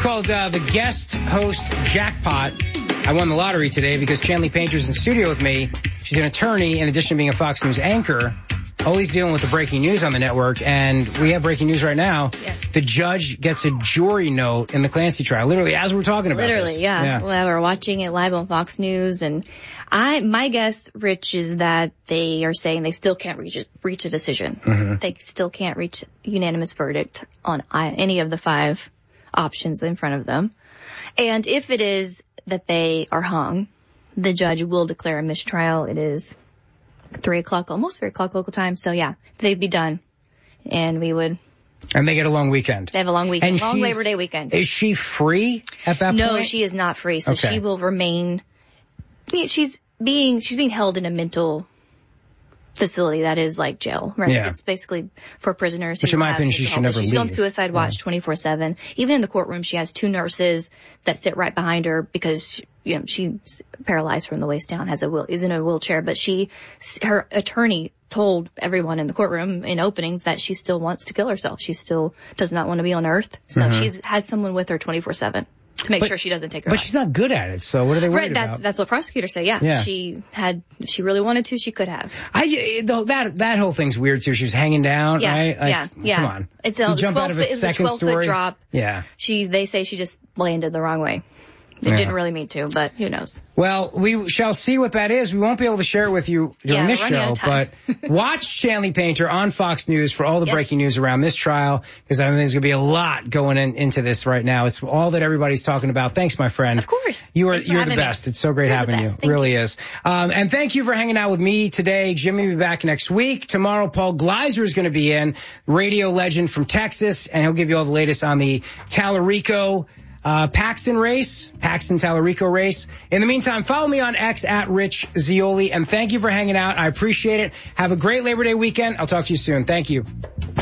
called the guest host jackpot. I won the lottery today because Chanley Painter's in studio with me. She's an attorney in addition to being a Fox News anchor, always dealing with the breaking news on the network. And we have breaking news right now. Yes. The judge gets a jury note in the Clancy trial, literally as we're talking about this. Yeah. Well, we're watching it live on Fox News. And my guess, Rich, is that they are saying they still can't reach a decision. Mm-hmm. They still can't reach a unanimous verdict on any of the 5 options in front of them. And if it is that they are hung, the judge will declare a mistrial. It is 3 o'clock, almost 3 o'clock local time. So yeah, they'd be done. And we would. And they get a long weekend. They have a long weekend, long Labor Day weekend. Is she free at that point? No, she is not free. So she will remain. She's being held in a mental facility that is like jail, right? Yeah. It's basically for prisoners. Which in my opinion, she should never leave. She's on suicide watch 24/7. Even in the courtroom, she has 2 nurses that sit right behind her because, she's paralyzed from the waist down, is in a wheelchair. But her attorney told everyone in the courtroom in openings that she still wants to kill herself. She still does not want to be on earth. So she's has someone with her 24/7. To make sure she doesn't take her life. But she's not good at it, so what are they worried about? That's what prosecutors say, yeah. She really wanted to, she could have. That whole thing's weird, too. She was hanging down, right? Yeah. Come on. It's a 12-foot drop. Yeah. They say she just landed the wrong way. They didn't really mean to, but who knows? Well, we shall see what that is. We won't be able to share it with you during this show, but watch Chanley Painter on Fox News for all the breaking news around this trial, because I think there's going to be a lot going into this right now. It's all that everybody's talking about. Thanks, my friend. Of course. You're the best. It's so great having you. It really is. And thank you for hanging out with me today. Jimmy will be back next week. Tomorrow, Paul Gleiser is going to be in, radio legend from Texas, and he'll give you all the latest on the Tallarico Paxton Tallarico race. In the meantime, follow me on X at Rich Zeoli, and thank you for hanging out. I appreciate it. Have a great Labor Day weekend. I'll talk to you soon. Thank you.